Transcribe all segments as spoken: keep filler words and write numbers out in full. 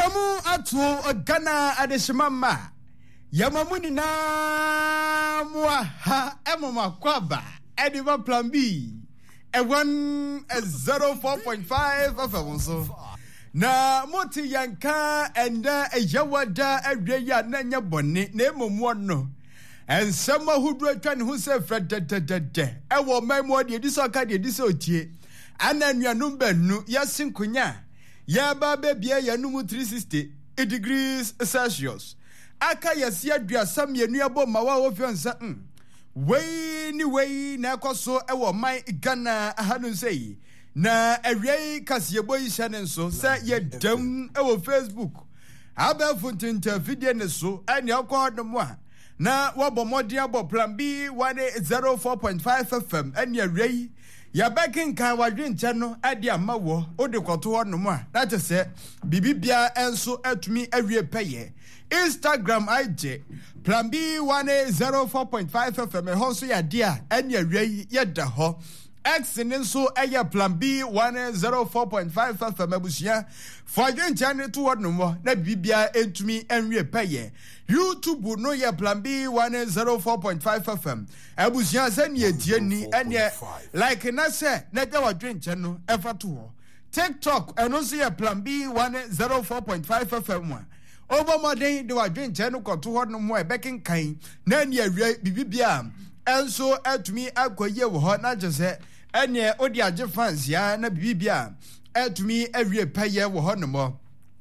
Yamu atu Ghana adeshimama. Yamamuni na muaha emoma kwaba. Ediva plan B. E one zero four point five F M so. Na moti yanka enda e yawada ereya na nya bone na emomu no. En sama hudro twan hu se frededede. E wo memo de di so ka de di so tie. Ana nuanum banu yasinkunya. Ya ba bebia yanum three sixty degrees Celsius. Aka yasia dua sam yenu abo mawa wo fiansa mm. Wei ni wei na ekoso e wo man Ghana ahanu sei. Na awei kasiyebo yi hye nso se ye dam e wo Facebook. Aba funtinta video ne so ane akọ no a na wabomodi abo plan B one oh four point five F M ane awei ya bakin kan wadwenche no ade amawo ode kwoto ho no a na te se bibibia enso atumi awie peye. Instagram I J plan B one oh four point five F M ho so ya dia ane awei ye da ho. X ninso aya plan B one oh four point five F M abusia for adwenche to what no more na bibia entumi enwe peye. YouTube no ya plan B one oh four point five F M abusia se ne etie ni ene like na se na ja wadwenche no efa to ho. TikTok eno so ya plan B one oh four point five F M one over modern de wadwenche no kwoto ho no mo e bekin kan na ne awie bibibia enso atumi akoye wo ho na jese ene odi age fans ya na bibibia atumi awie paye wo ho no mo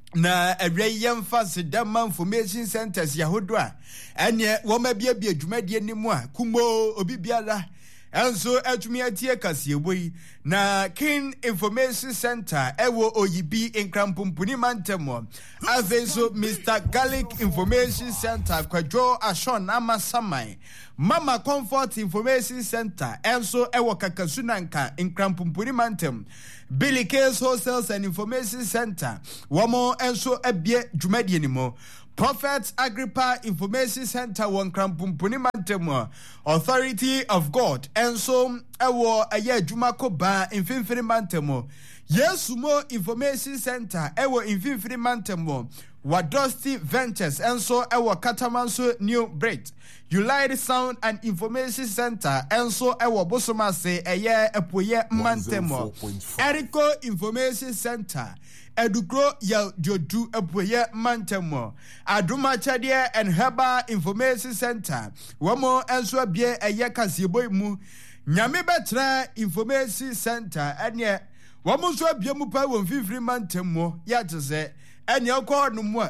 na awie yemfa sedama information centers ya hodo a ene wo ma bia bia dwumade nimu a kumo obibiara enso atumi atie kasiyeboyi na King Information Center ewo oyibi inkrampumpuni mantemo avenso Mister Garlic Information Center kwadwo ashon amasamai Mama Comfort Information Center enso ewo kakasunanka inkrampumpuni mantem Billy Case Hostels and Information Center womo enso abie dwumade nimo Prophet Agrippa Information Center won krampumpuni mantemo Authority of God enso ewo aye adwuma koba infimfiri mantemo Yesumo Information Center ewo infimfiri mantemo Wadosti Ventures enso ewo Katamanso New Break United Sound and Information Center enso ewo Bosomase eye epoye mantemo Eriko Information Center Edukro ya diodu epoye mantemo Aduma Chadie and Heba Information Center wamo enso abie eye kasiyeboy mu Nyame betra Information Center ene wamo so abie mu pa won fifiri mantemo ya tese ene akọ no mu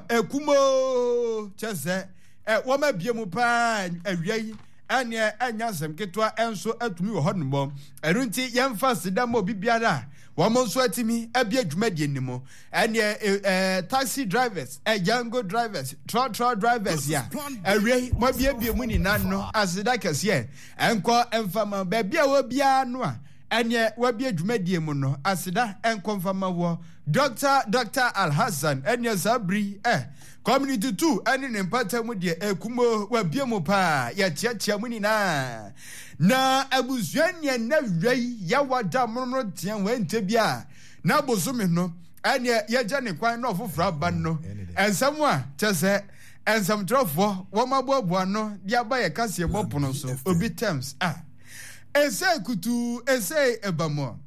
ekumo tese e woma bie mu pa awiai ene anya sem ketwa enso atumi wo honombo erunti yemfa sida mo bibiara wamo so atimi abie dwumade nimo ene eh taxi drivers eh Django drivers truck truck drivers ya awiai mo bie bie mu ni nan no asida kese enko emfama ba bia wo bia no a ene wabie dwumade mu no asida enko mfama wo Doctor Doctor Al-Hassan ene sabri eh community two ene ne mpata mu de ekumo wabie mu pa ya tiatia mu ni na na abuzuania na wei ya wada monno tian wente bia na bosome no ene ya ja ne kwan na ofofra ba no ensam a tese ensam trofo wo maboaboa no dia ba ye kase bopono so obi terms ah ese kutu ese ebamo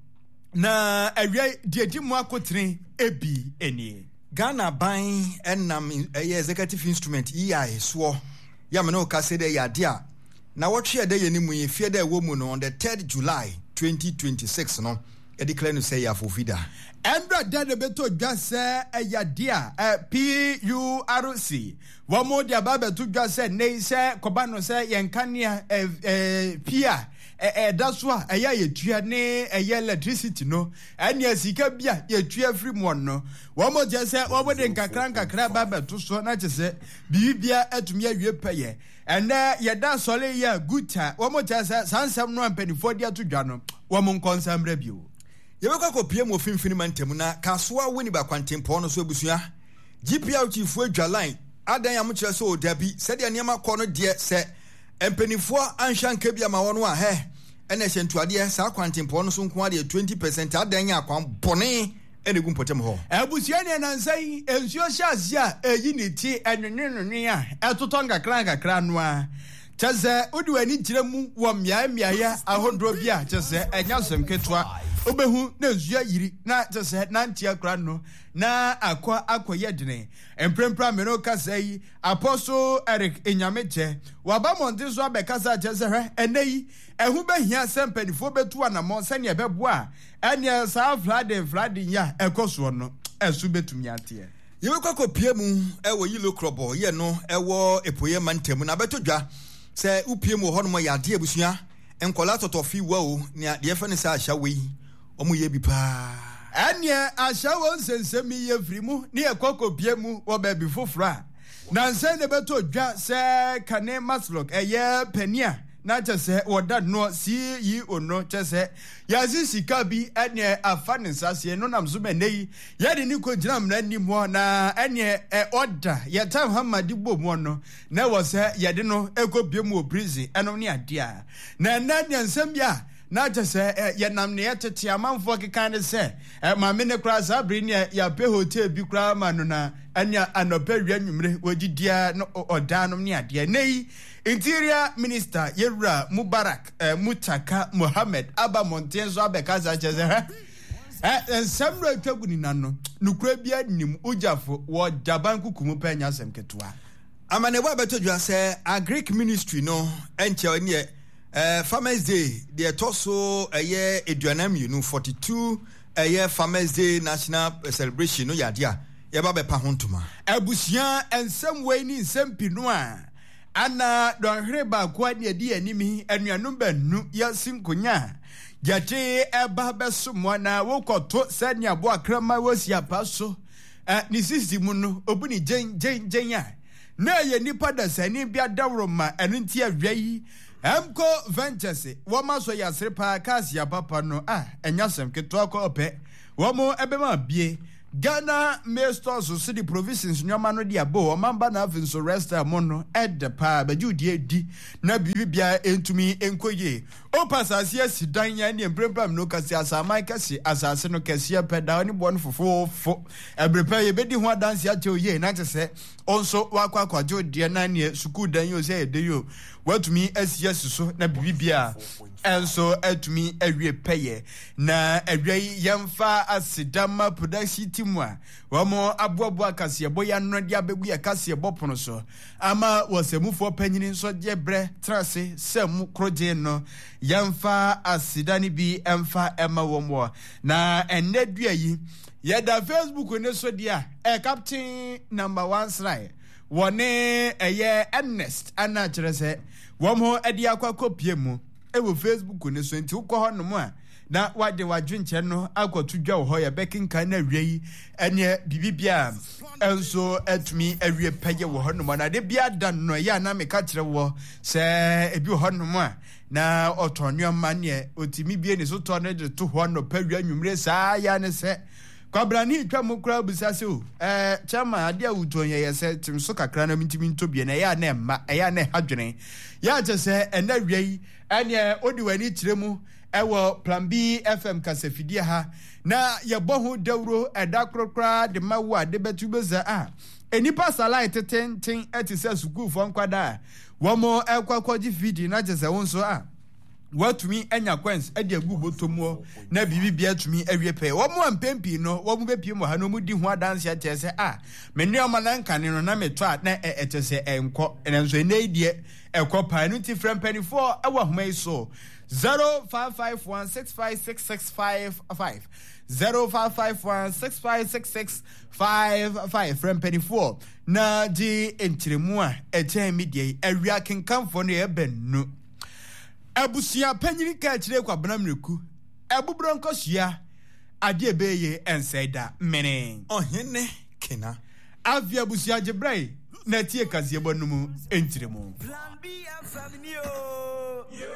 na awia diedi mu akotren ebi enie Ghana ban enam eh, executive instrument E I so ya me no ka se de yade a na wotwe de ye ni mu ye fie de wo mu no on the third July twenty twenty-six no e declare no say ya fofida Andra dade beto dwase ayade a P U R C wo mo dia ba beto dwase nei se koba no se yenkania eh pia eh that's why eya yetua ne eya electricity no ene asika bia yetua free mo no wo mo je se wo bode nkakra nkakra ba beto so na che se bibia atumi awie peye ene yeda sole ya guta wo mo je se sansam no ampanifo dia to dwa no wo mo nkonsamra bio yebekwa ko pie mo finfini mantem na kasoa woni ba kwantempo no so abusua G P R chifu adwalan adan ya mo kire so odabi sede niam akọ no de se empanifo anshanka bia ma wono a he ene hyentuade sa kwantempo no so nko ade twenty percent adan ya akwan bone ene gu mpotem ho abusua ne nansai ensuo hyasia eyi ne ti enwenwenwen a etoto ngakra ngakra no a cheze odi wani gire mu wo mmia mmia ya ahodro bi a cheze enya sem ketwa obehu na nsuo yiri na cheze na ntia kra no na akwa akoye dene emprempra me no kasa yi apostle Eric Enyameche waba monte so abekasa cheze hwe eneyi ehu behia sempanifo betu anamo sane ebeboa ene sa flade flade ya ekoso no esu betumi atie yewe kwako pie mu ewo yilo krobo ye no ewo epoye mantemu na betodwa se upie mu ho no mo yade abusua enkola totofi wa o ne de fa ne sa ahya we omo ye bi pa ene ahya wo nsensemi ye frimu ne ekoko pie mu wo ba bi fofra na nse ne betodwa se kane maslok eye pania na chese woda no si yi ono chese yazi sika bi ene afane sase no nam so menei yade ni ko gira mra ni mo na ene e order yeta hamadi bomu no na wo se yade no ekobie mu prison eno ne ade a na na nsem bia na chese ye nam ne yetete amanfo kekan se ma me ne kra sa bri ne ya pe hotel bi kra ma no na anya anopa wi anwumre wogidia no odanom ne ade nei Interior Minister Yewura Mubarak uh, Mutaka Mohammed Abba Montenzo abekaza cheze eh nsɛmro atwaguni nano nukura bia nim ujafo wo jaban kukumu panya asɛm ketua amane wa betodwa sɛ Agric Ministry no enche ne eh Farmers Day de toso eye eduanam yunu forty-two eye Farmers Day National Celebration no yadia ye ba bepa hontuma abusia ensɛm wei ni nsɛm pinu a ana don hreba kwa ne di animi anuanum banu ya sinkonya jate eba besomo na wokoto sania bo akrama wosi apaso eh ni sisi mu no obuni gen gen gen ya na ye nipa da sani bia dawroma enu nti awai emko ventures wo maso ya srepa kasia papa no ah enyasem keto akope wo mo ebema bie Ghana Maestors City Provinces nyoma no dia bo omamba na afinso resta mono ed pa bajudie di na bibia entumi enkoye o pasase asidan ya ne emprempam no kasi asama kasi asase no kasi peda oni bon fofofo ebrepa ye bedi ho dance ache oye na tese onso wakwa kwajo die na ne sukuu dan yo se ede yo watumi asia suso na bibia enso atumi awie peye na awie yemfa asidama production team a wamo aboabo akase boya no dia bebu ya kase bopono so ama wasemufo panyini so je bre trase sem kroje no yemfa asidani bi emfa ema womo na enedua yi yeda Facebook ne so dia e captain number one slide wone eye Ernest ana kyerese womo edi akwa kopie mu ewo Facebook ne so nti ukọ ho no mu a na wade wadwenche no akotudwa wo ho ya bekinka na wiei ene bibibia enso atumi awie page wo ho no mu na de bia da no ya na meka kire wo se ebi ho no mu a na otonyo mane otimi bie ne so to no de to ho no pa wi anwumre saa ya ne se kwabrani twa mu kra busase o eh chama ade awutonye yese tim so kakra na mintimi ntobie na ya na emma ya na hadwene ya chese ena wiei ene odi wani kiremu ewo Plan B F M kasafidie ha na yebo ho dawro eda krokra de mawo ade betubeza a enipa salai teten ten etise sukuu fo nkwada womo ekwakwaji fidi na chese wonso a watumi enya kwens ade agu botomo na bibibia tumi awie pe wo mo ampempi no wo mo bepie mo ha no mu di ho adanse atese a me ne o mana nkane no na meto a na etese enko enso enedie ekopa no ti frempani four ewa homa iso zero five five one six five six six five five zero five five one six five six six five five frempani four na di entiremu a eche media awia kenkanfo no ebenu abusia panyini ka kire kwa banamreku abubro nkosia ade ebeye enseda mene ohene kena avia abusia gebrai na tie kazie bonumu entiremu Plan B F M yo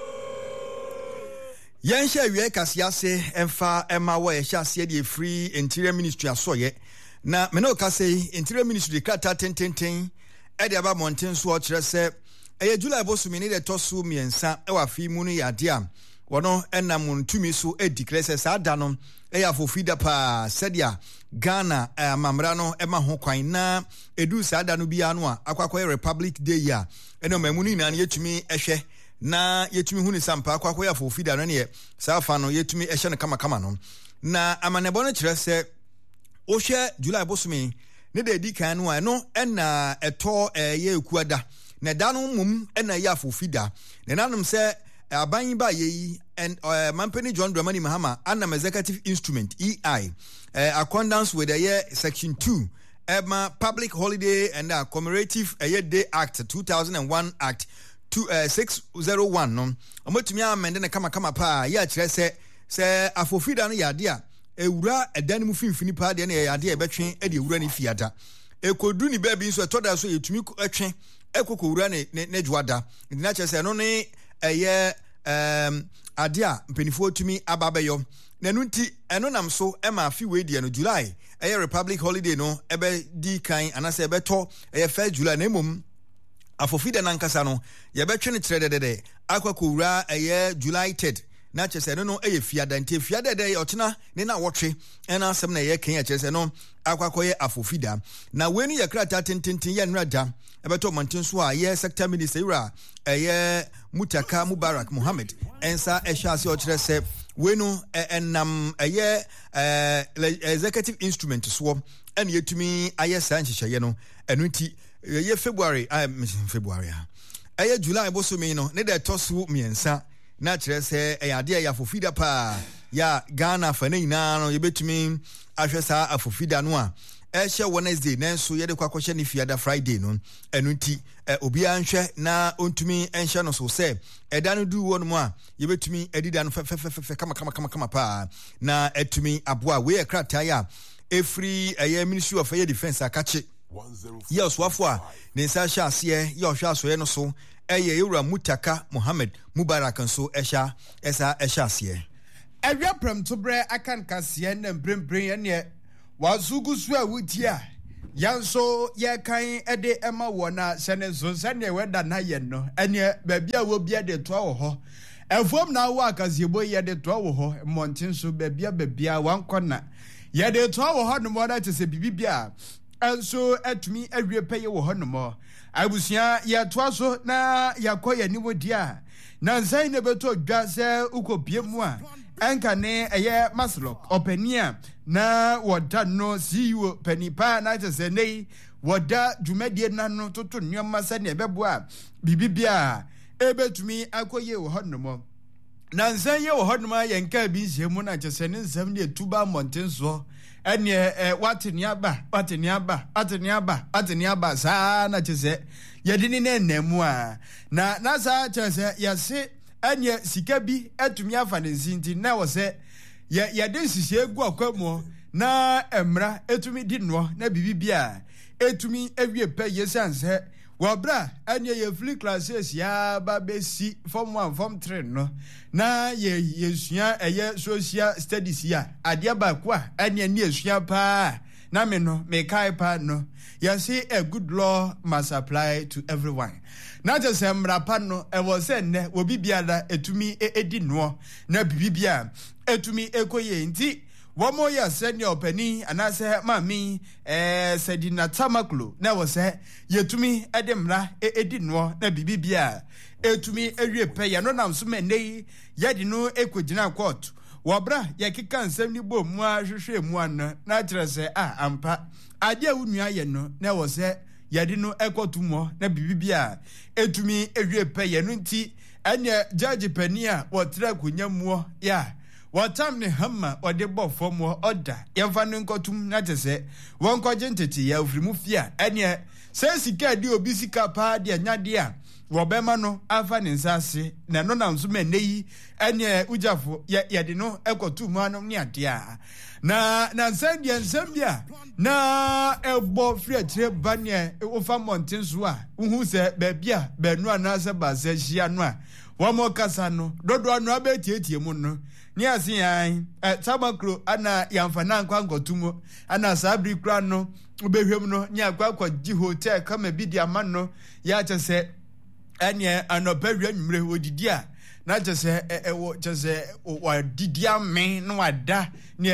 Yansha wie kasiase emfa ema wo ye hyase de free Interior Ministry asoye na me no kase Interior Ministry krata tententen e de aba monten so o kire se eye July bosumi ne de tosu miensa e wa fi mu no yade a wono enam ntumi so e declare say saa da no e ya fofida pa sedia Ghana amamra no e ma ho kwan na edu saa da no bia no a akwakoy Republic Day ya eno mamunu ina na yetumi ehwe na yetumi hunu sampa akwakoy fofida no ne saa fa no yetumi ehwe no kama kama no na amanebo no kire se o hwe July bosumi ne da di kan no a no na eto ye ekuada na da no mum na ya fofida na nanom se aban ba yeyi and uh, Mampeni John Dramani Mahama Annam Executive Instrument E I uh, accordance with the year section two Emma Public Holiday and uh, Commemorative uh, Day Act two thousand one Act two, uh, six oh one no omotumi amende na kama kama pa ya kire se se afofida no yade a ewura edan mu finfini pa de na yade e betwen e de ewura ni fiada ekodu ni ba bi nso etoda so yetumi etwen ekoko ewura ne ne dwada ndina kire se no ne eye um adia mpenifo tumi ababeyo na nunti eno nam so ema fi we die no July eye Republic Holiday no ebe di kan anase ebe to eye first July na emom afofida nankasa no ye betwe ne trededede akwakowura eye July third na chese no no eye fiada nte fiada de otena ne na wotwe ena asem na ye kan ya chese no akwakoye afofida na we ni ye krata tintintin ye nrada ebeto mantin so a ye sector minister ira eye Mutaka Mubarak Muhammad ensa ehwase o kire se we no enam eye executive instrument so en yetumi aye san hihye no enunti ye February February eye July bosumi no ne de tosu miensa na kire se eyade ya afofida pa ya Ghana fane ina no yebetumi ahwesa afofida no a ehye Wednesday nanso yede kwakwahye ne fiada Friday no enunti obi anhwe na ontumi enhye no so se eda no du wonu a yebetumi edida no fefefefe kama kama kama kama pa na etumi aboa we ekrata ya efri eye Ministry of Air Defense akache ye swafo a ne nsa hye ase ye ohwe asoye no so eye Ewura Mutaka Muhammad Mubarak nso ehya esa ehya ase ewia pram to bre akan kase na mbrembrem ye wazugusu a wutia yanso ye kan ede ema wona sene so sene weda na ye no ene babia wo bia de to wo ho efom na wo akasiebo ye de to wo ho montin so babia babia wankona ye de to wo ho no mo da tese bibibia enso atumi awie peye wo ho no mo abusia ye to so na yakoye ni wodia na nsan ne beto dwa se ukopie mu a enka ne eye Maslok openia na woda no C E O penipa na tese nei woda dwumadie na no toto nneoma se ne beboa bibibia ebetumi akoye wo honomo na nsan ye wo honoma yenka bi nhemu na tese ne nsam ne tuba montenso ene eh, wateni aba wateni aba wateni aba wateni aba sa na tese yedini ne nemu a na na sa tese yase anya sika bi atumi afa ne nsinti na wo se ye ye de sisi egu akwamo na emra etumi di no na bibibia etumi ewie pe yesanse wabra anya ye free classes ya ba besi form one form three no na ye yesua eye social studies ya ade ba kwa anya ni esua pa na me no me kai pa no you see a good law must apply to everyone. Na just emrapa no e wo se ne obi biada etumi edi no na bibibia etumi ekoye nti wo mo ya se ne opani anase mami eh sedina tamaklo na wo se yetumi edemra edi no na bibibia etumi ewie pe ya no nam so menei yedi no ekogina court wabra yakika nsem ni bom mu ahwehwe mu an na kire se ah ampa ade awunua ye no na wo se yadi no ekotumo na bibibia etumi ewie pe ye no nti anya judge pania wotra kunyamuo ya watam ne hamma ode bofomo oda yemfa no nkotum na tese wonkoje ntete ya ofrimu fia anya se sika di obi sika pa de anyade a wobema no afa ne nsase na no na nso menei anya ujafo yadi no ekotumo anom ne ade a na na nsambia nsambia na ebo free chire banye ofa mountain so a uhu se babia benu anase base hia no a wo mo kasa no dodo anu abetietie mu no ni ase yan eh tabakro ana yamfana nkwa nkotumo ana sabri kra no obehwem no ni akwa kwa ji hotel kama bi dia ma no ya chese ene anopa wi anwumre odidi a na just say e wo just wa didia men no ada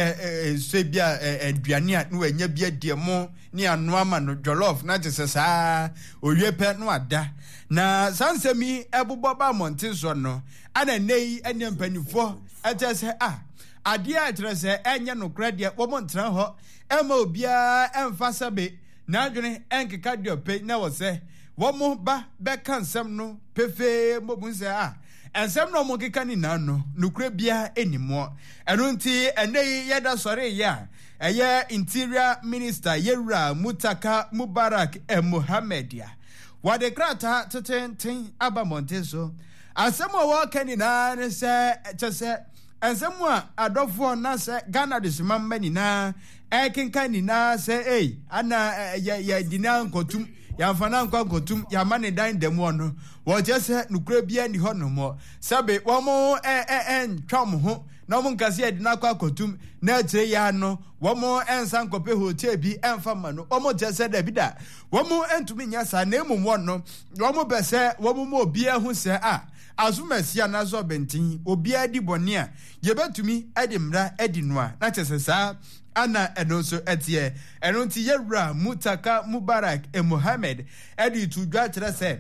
ne so bia aduane a no anya bia die mo ne ano ama no jollof na just saa owie pe no ada na sansemi ebobọ ba montin so no ana nei anya mpanifo ate say ah ade a tere say enye no krade wo montra ho ema obia emfa sabe na adwene enkeka de ope na wo say wo mo ba be kansem no pefe mo bun say ah ensem no mo keka ni na no nukre bia enimo eno nti enei yeda sore ya eye interior minister Yewura Mutaka Mubarak e Mohammedia wade krata tetenten aba monteso asemo wo kani na ne se chese ensemu a adofo na se Ghana de simamba ni na e kenka ni na se eh ana ya ya dina nkotum ya fana nkwa nkotum ya mane dan demo no wo chese nukure bia ni ho no mo sabe wo mo eh eh ntwam ho na mo nkase ya dina kwa kotum na che ya no wo mo ensan kope hotel bi emfa ma no wo mo chese da bida wo mo entumi nya sa na emu mo no wo mo bese wo mo mo bia hu se ah azumasia na zo bentin obi adi bone a yebetumi adi mra adi noa na chesesa ana enoso etie eno nti Yewura Mutaka Mubarak e Mohammed adi tudwa kire se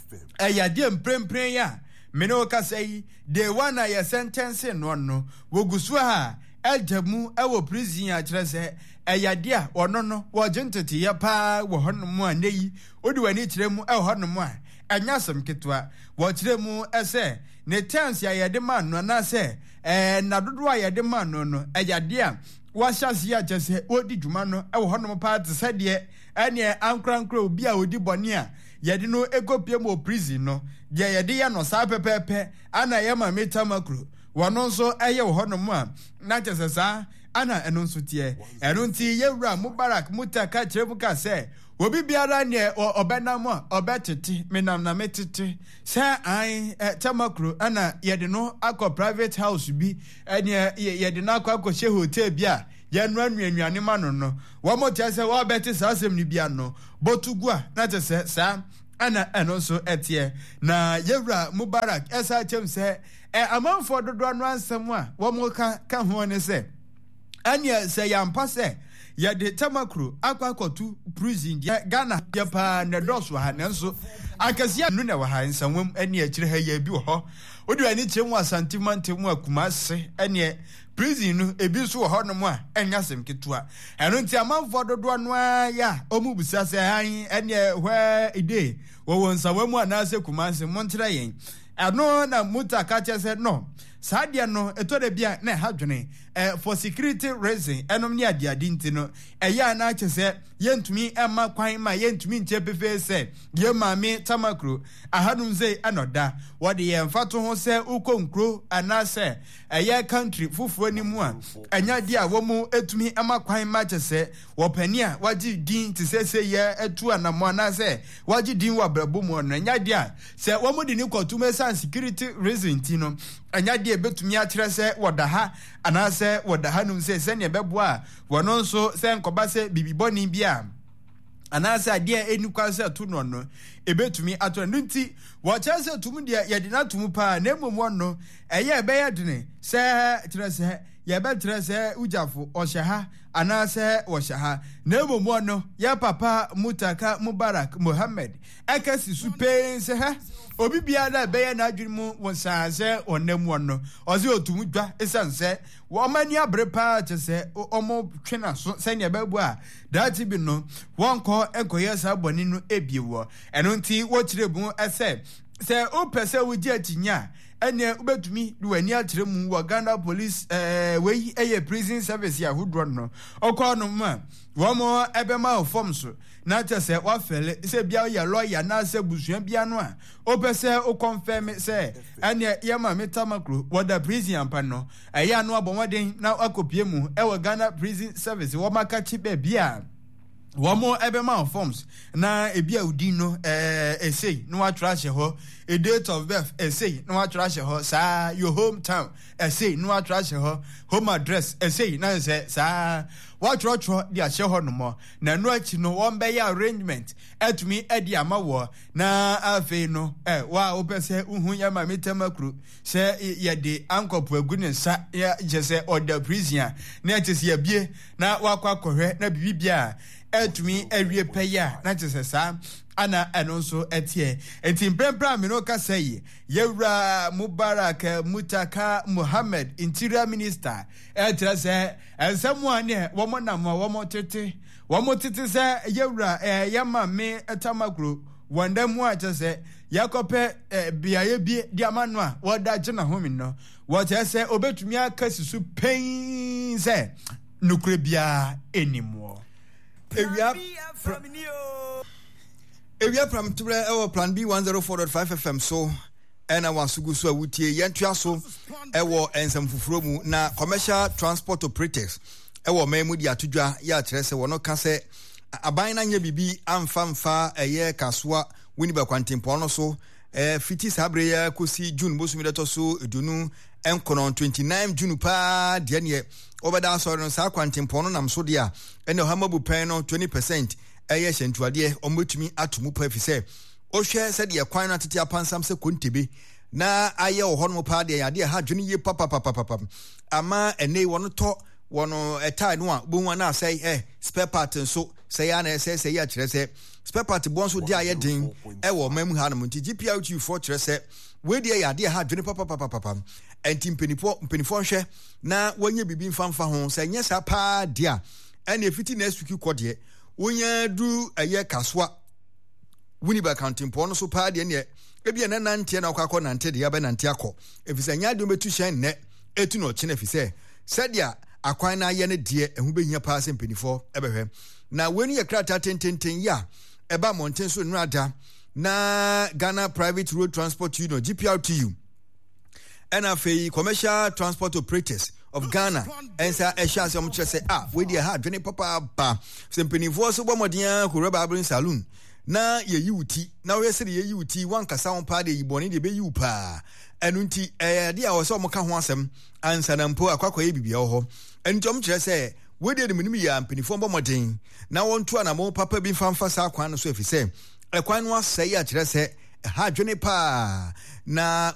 eyade mprempren ya mene o kasai de wana ya sentence no no wogusu ha eljamu ewo prison ya kire se eyade a ono no wo gentete ya pa wo hono a nei odi wani kire mu e hono a anyasem ketwa wo kire mu ese ne tense ya yede man no na se eh na dodo a yede man no no eyade a washasi ya chese odi dwuma no e wo hono pa te sede ene ankrankra obi a odi bone a yede no egopie mo prison no je yede ya no sa pepepe ana ye ma meta makro wono nso eye wo hono mu a na chese sa ana eno nso tie eno nti Yewura Mubarak Mutaka chirebuka se obi biara ne obenam a obetete menam na metete se an tamakro ana yede no akọ private house bi ene yede no akọ akọ hotel bi a ye no anuanuane ma no no wo mo tie se wo beti sasem ni bia no botugu a na te se sa ana eno so etie na Yewura Mubarak esa chem se e amanfo dodo no ansem a wo mo ka ka ho ne se anya se yampa se ya de tamakro akwa akotu prison dia Ghana ya pa na doso ha nanso akasia nu na wa ha nsanwam ani akire ha ya bi ho odi ani chemu asantimante mu akumase ani prison no ebi so ho no mu a enya sem ketua eno nti amanfo dodo no ya omubusa se han ani hwa ide wo won nsanwam anase kumase montre yen ano na Mutaka chese no sadia no etode bia na ha dwene eh for security reason enom ni ade ade ntino eya na chese yentumi ema kwan ma yentumi nche pefe se ye maame tamakro ahadum zei anoda wode ye mfato ho se ukonkro anase eya country fufuo ni mu a enya dia wo mu etumi ema kwan ma chese wo pani a waji din ti sese ye etu anamo anase waji din wa brabo mu no enya dia se wo mu di ni kotume san security reason tino anya de betumi akire se woda ha anase woda hanum se se ne bebo a wono nso se nkoba se bibiboni bia anase ade enikwa se to no no ebetumi ato nti wo chese tum de yede na tum pa na emom no eye ebe yedene se tire se ye be tire se ujafo ohye ha anase ohye ha na emom no ya papa Mutaka Mubarak Mohammed ekasi supen se ha obi bia da be ya na adwumu wonsanse onam no oze otum dwa esanse wo mani abre pa chese omo twena so se ne babu a dati bi no wonko enkoye sa boni no ebiewo eno nti wo kirebu ese se o pese wo gi atinya ene ubetumi duani akire mu wa Ghana police eh we eye prison service ya hudro no okọ no ma wo mo ebe ma form so na chese wa fele se bia ya lawyer na se busuan bia no a o pese o confirm se ene ye ma metamakro wo da prison ampa no eya no abomoden na akopie mu e wo Ghana prison service wo makachi be bia Wamo ebema forms na ebi audi no eh essay no wa trash ho a date of birth essay no wa trash ho sa your hometown essay no wa trash ho home address essay na say sa wa tro tro dia she ho no mo na no achi no won be ya arrangement etumi edi ama wo na afi no eh wa opese uhu ya ma metamakru se ye de ankopo agu sa ya je se order prison na atese ya bie na wa kwa kohwe na bibibia etumi ewie peya na tse sa ana enonso etie entimpempra me no ka say yewra Mubarak Mutaka Muhammad Interior Minister etre se ensemu ane wo monam wo motete wo motete se yewra yama me etamakro wanda mu a se yakope biaye bi diamano a woda gina homi no wo te se obetumi akasisu pen se nukure bia enimo Ewia Ewia pram tubre ewo plan B one oh four point five F M so ena wansugu so awutie yentua so ewo ensam fufuro mu na commercial transport operators ewo memu di atudwa ya kyerese wono ka se aban na nya bibi amfa mfa eye kasoa wini ba kwantempo no so eh fiti sabre ya kosi June bosumi deto so edunu enkono twenty-nine June pa de ne obeda so no sa kwantempo no nam so de a ene hamabu pen no twenty percent eye hyentuade omotumi atomu pa fise ohwe se de kwan na tete apansam se kontebe na aye wo no pa de ya de ha dwene ye papa papa papa ama ene wono to wono etai no a bonwa na say eh spare part so say ya na say say ya kire say spare part bon so de aye din e wo mamu ha no nti G P R T four kire say we de ya de ha dwene papa papa papa enti mpenipo mpenifo hwe na wanye bibi mfamfa ho say nya sa pa de a ene fiti na suki kode wonya du aye kaswa wini ba counting po no so pa de ne ebi na nante na kwakọ nante de ya ba nante akọ efisa nya de metu hyen ne etu no kye na fise sadia akwan na ye ne de ehu behia pa se mpenifo ebehwe na weni ye krata tententen ya eba monten so nrada na Ghana Private Road Transport Union G P R T U N F A Commercial Transport Operators of Ghana ensa ehya se omche se ah we dey ha dwene papa ba se mpenifo so bomoden ko reba abrin saloon na ye yiwuti na we se ye yiwuti wan kasa won pa de yiboni de be yiwu pa enu nti eh de a wo se omka ho asem ansa na mpo akwakwa ye bibia ho enti omche se we dey de minim ya mpenifo bomoden na won to na mo papa bi famfa sa kwan no so efise ekwan no asai a kire se ha dwene pa na